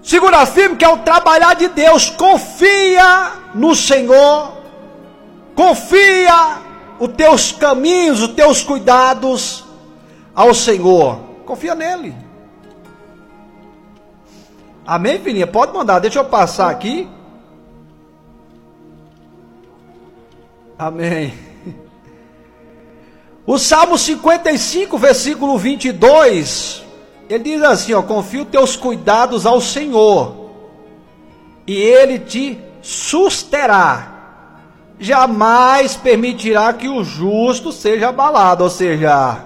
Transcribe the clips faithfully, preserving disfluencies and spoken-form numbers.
Segura firme que é o trabalhar de Deus. Confia no Senhor. Confia os teus caminhos, os teus cuidados ao Senhor. Confia nele. Amém, filhinha? Pode mandar. Deixa eu passar aqui. Amém. O Salmo cinquenta e cinco, versículo vinte e dois, ele diz assim, ó: confia os teus cuidados ao Senhor, e Ele te susterá. Jamais permitirá que o justo seja abalado. Ou seja,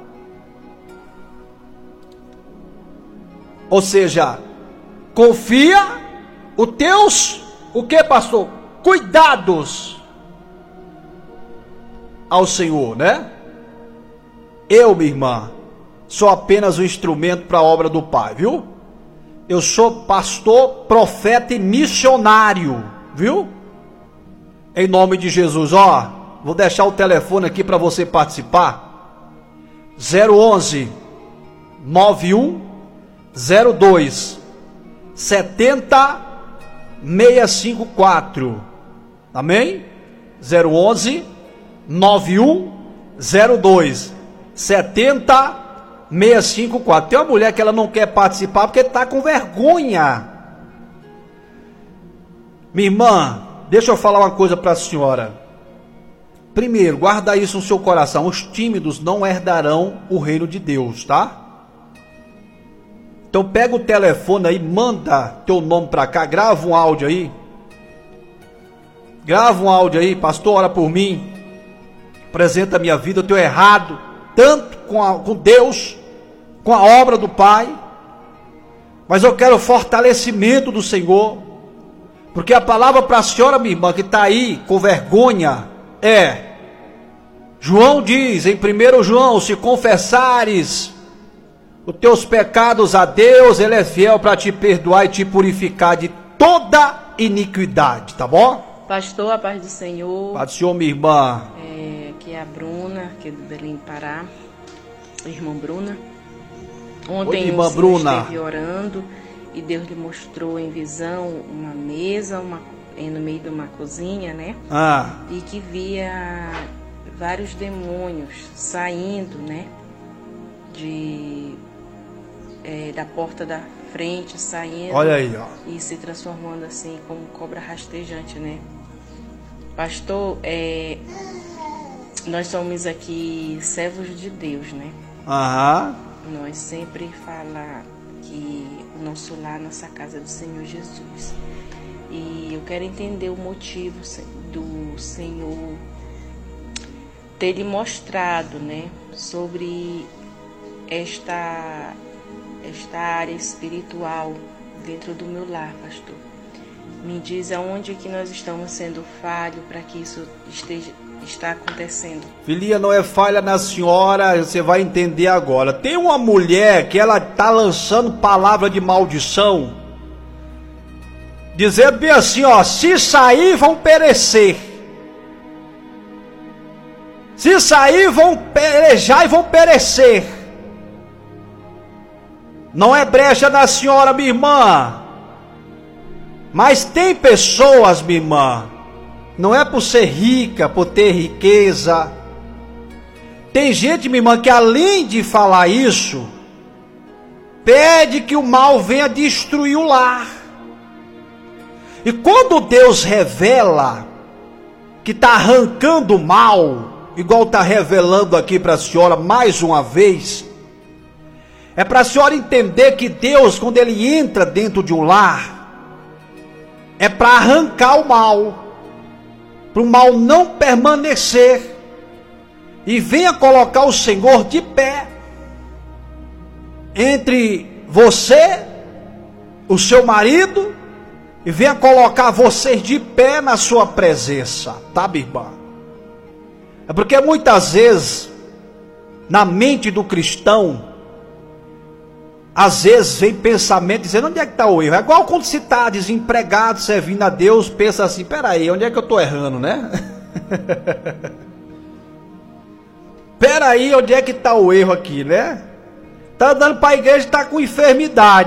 ou seja, confia os teus, o que, pastor? Cuidados ao Senhor, né? Eu, minha irmã, sou apenas um instrumento para a obra do Pai, viu? Eu sou pastor, profeta e missionário, viu? Em nome de Jesus, ó, vou deixar o telefone aqui para você participar. zero onze, nove um zero dois, sete zero seis cinco quatro. Amém? zero onze, nove um zero dois, sete zero seis cinco quatro. Tem uma mulher que ela não quer participar porque está com vergonha. Minha irmã, deixa eu falar uma coisa para a senhora. Primeiro, guarda isso no seu coração: os tímidos não herdarão o reino de Deus, tá? Então pega o telefone aí, manda teu nome para cá, grava um áudio aí. Grava um áudio aí: pastor, ora por mim, apresenta a minha vida, eu estou errado, tanto com, a, com Deus, com a obra do Pai, mas eu quero fortalecimento do Senhor. Porque a palavra para a senhora, minha irmã, que está aí com vergonha, é, João diz em primeiro João: se confessares os teus pecados a Deus, Ele é fiel para te perdoar e te purificar de toda iniquidade, tá bom? Pastor, a paz do Senhor. Paz do Senhor, minha irmã. É, aqui é a Bruna, aqui do Belém, Pará. Irmã Bruna. Ontem Oi, irmã o senhor Bruna. esteve orando e Deus lhe mostrou em visão uma mesa, uma, no meio de uma cozinha, né? Ah. E que via vários demônios saindo, né? De, é, da porta da frente, saindo. Olha aí, ó. E se transformando assim como cobra rastejante, né? Pastor, é, nós somos aqui servos de Deus, né? Aham. Nós sempre falamos que o nosso lar, nossa casa é do Senhor Jesus. E eu quero entender o motivo do Senhor ter lhe mostrado, né, sobre esta, esta área espiritual dentro do meu lar, pastor. Me diz aonde que nós estamos sendo falho para que isso esteja está acontecendo. Filhinha, não é falha na senhora, você vai entender agora. Tem uma mulher que ela está lançando palavra de maldição, dizendo bem assim, ó: se sair vão perecer, se sair vão pelejar e vão perecer. Não é brecha da senhora, minha irmã, mas tem pessoas, minha irmã, não é por ser rica, por ter riqueza. Tem gente, minha irmã, que além de falar isso, pede que o mal venha destruir o lar. E quando Deus revela que está arrancando o mal, igual está revelando aqui para a senhora mais uma vez, é para a senhora entender que Deus, quando Ele entra dentro de um lar, é para arrancar o mal, para o mal não permanecer, e venha colocar o Senhor de pé entre você, o seu marido, e venha colocar vocês de pé na sua presença, tá, minha irmã? É porque muitas vezes, na mente do cristão, às vezes vem pensamento dizendo: onde é que está o erro? É igual quando se está desempregado, servindo a Deus, pensa assim: peraí, onde é que eu estou errando, né? Peraí, onde é que está o erro aqui, né? Está dando para a igreja, está com enfermidade.